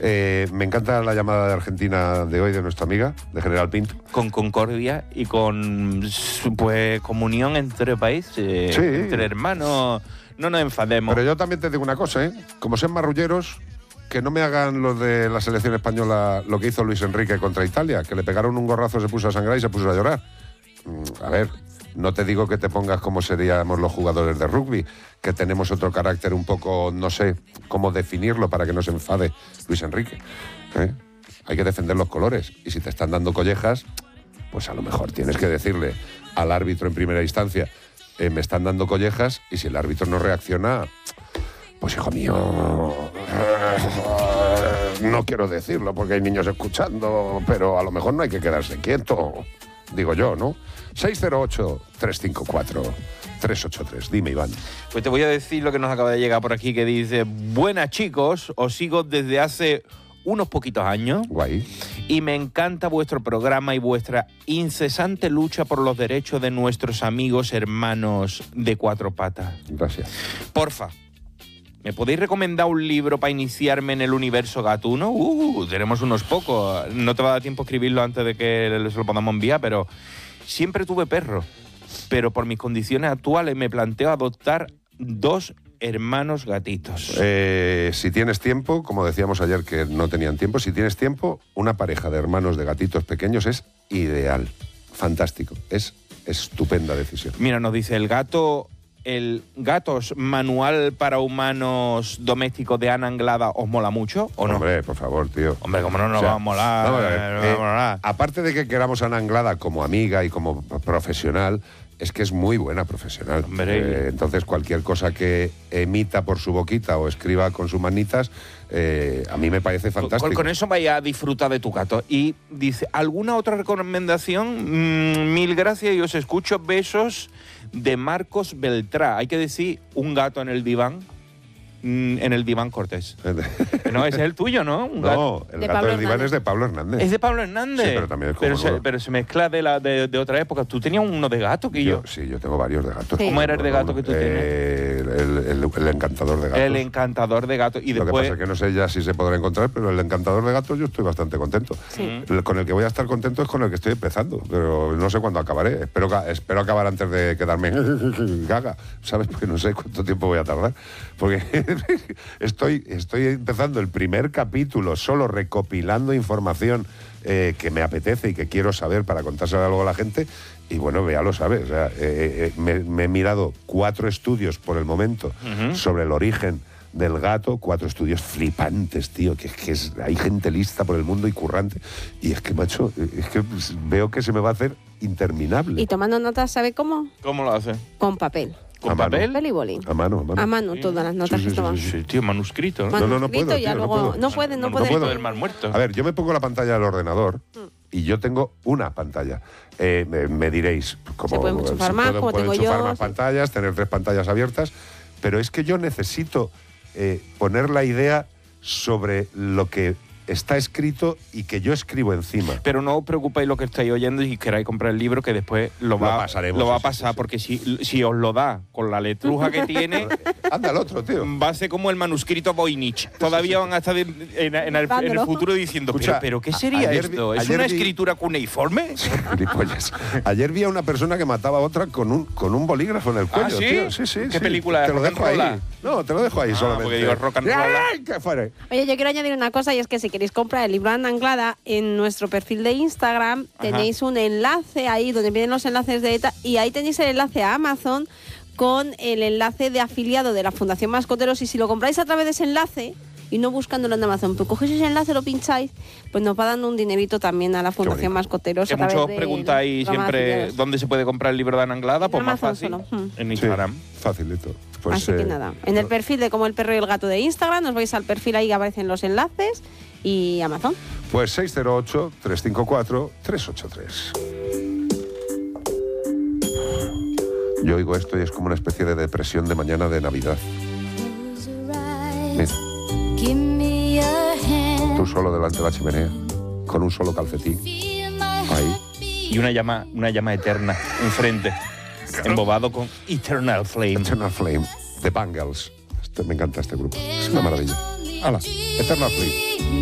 Me encanta la llamada de Argentina de hoy de nuestra amiga, de General Pinto. Con concordia y con pues comunión entre países, entre hermanos. No nos enfademos. Pero yo también te digo una cosa, como sean marrulleros, que no me hagan los de la selección española lo que hizo Luis Enrique contra Italia, que le pegaron un gorrazo, se puso a sangrar y se puso a llorar. A ver, no te digo que te pongas como seríamos los jugadores de rugby, que tenemos otro carácter un poco, no sé cómo definirlo para que no se enfade Luis Enrique. Hay que defender los colores. Y si te están dando collejas, pues a lo mejor tienes que decirle al árbitro en primera instancia, me están dando collejas, y si el árbitro no reacciona, pues hijo mío, no quiero decirlo porque hay niños escuchando, pero a lo mejor no hay que quedarse quieto, digo yo, ¿no? 608-354-383. Dime, Iván. Pues te voy a decir lo que nos acaba de llegar por aquí, que dice: buenas, chicos, os sigo desde hace unos poquitos años. Guay. Y me encanta vuestro programa y vuestra incesante lucha por los derechos de nuestros amigos hermanos de cuatro patas. Gracias. Porfa, ¿me podéis recomendar un libro para iniciarme en el universo gatuno? Tenemos unos pocos. No te va a dar tiempo a escribirlo antes de que se lo podamos enviar, pero siempre tuve perro. Pero por mis condiciones actuales me planteo adoptar 2 hermanos gatitos. Si tienes tiempo, como decíamos ayer que no tenían tiempo, si tienes tiempo, una pareja de hermanos de gatitos pequeños es ideal. Fantástico. Es estupenda decisión. Mira, nos dice el Gatos Manual para Humanos Domésticos de Ana Anglada, ¿os mola mucho o no? Hombre, por favor, tío. Hombre, ¿cómo no nos va a molar? Vamos a ver, aparte de que queramos a Ana Anglada como amiga y como profesional, es que es muy buena profesional. Entonces, cualquier cosa que emita por su boquita o escriba con sus manitas, a mí me parece fantástico. Con eso vaya a disfrutar de tu gato. Y dice, ¿alguna otra recomendación? Mil gracias y os escucho. Besos, de Marcos Beltrá. Hay que decir, un gato en el diván. En el diván Cortés. No, ese es el tuyo, ¿no? No, el gato del diván es de Pablo Hernández. ¿Es de Pablo Hernández? Sí, pero también es como pero se mezcla de otra época. ¿Tú tenías uno de gato que yo? Sí, yo tengo varios de gatos. Sí. ¿Cómo era el de gato que tú tienes? El encantador de gatos. El encantador de gatos. Y Lo después... que pasa es que no sé ya si se podrá encontrar, pero el encantador de gatos yo estoy bastante contento. Sí. Con el que voy a estar contento es con el que estoy empezando, pero no sé cuándo acabaré. Espero acabar antes de quedarme gaga, ¿sabes? Porque no sé cuánto tiempo voy a tardar. Porque estoy empezando el primer capítulo solo recopilando información que me apetece y que quiero saber para contárselo algo a la gente. Y bueno, ya lo sabes. O sea, me he mirado 4 estudios por el momento sobre el origen del gato, 4 estudios flipantes, tío, que hay gente lista por el mundo y currante. Y es que, macho, veo que se me va a hacer interminable. Y tomando notas, ¿sabe cómo? ¿Cómo lo hace? Con papel. ¿Con papel? Papel y bolín. A mano. A mano, todas las notas que tomamos. Sí, tío, manuscrito, ¿no? No puedo, ya tío, luego, no puede. No puedo. Del mal muerto. A ver, yo me pongo la pantalla del ordenador y yo tengo una pantalla. Me diréis, como se pueden enchufar más, como tengo yo. Enchufar más pantallas, tener 3 pantallas abiertas, pero es que yo necesito poner la idea sobre lo que está escrito y que yo escribo encima. Pero no os preocupéis lo que estáis oyendo y queráis comprar el libro, que después lo va a pasar, sí. Porque si os lo da con la letruja que tiene... Anda el otro, tío. Va a ser como el manuscrito Voynich. Todavía van a estar en el futuro diciendo, escucha, ¿pero qué sería esto? ¿Es una escritura cuneiforme? Gilipollas. Ayer vi a una persona que mataba a otra con un bolígrafo en el cuello. ¿Ah, sí? Tío. Sí. ¿Qué película? Te lo dejo ahí. No, te lo dejo ahí solamente. Porque digo rock and roll. Oye, yo quiero añadir una cosa, y es que si queréis comprar el libro Ana Anglada, en nuestro perfil de Instagram tenéis un enlace ahí donde vienen los enlaces de ETA, y ahí tenéis el enlace a Amazon con el enlace de afiliado de la Fundación Mascoteros, y si lo compráis a través de ese enlace y no buscándolo en Amazon, pues cogéis ese enlace, lo pincháis, pues nos va dando un dinerito también a la Fundación Mascoteros. Que muchos preguntáis siempre dónde se puede comprar el libro de Ana Anglada, pues más fácil, en Instagram. Sí, facilito. Pues, así que nada, en el perfil de Como el Perro y el Gato de Instagram, os vais al perfil, ahí aparecen los enlaces, y Amazon. Pues 608-354-383. Yo oigo esto y es como una especie de depresión de mañana de Navidad. Mira. Tú solo delante de la chimenea, con un solo calcetín. Ahí. Y una llama eterna enfrente, embobado con Eternal Flame. Eternal Flame, The Bangles. Me encanta este grupo. Es una maravilla. ¡Hala! Eternal Flame.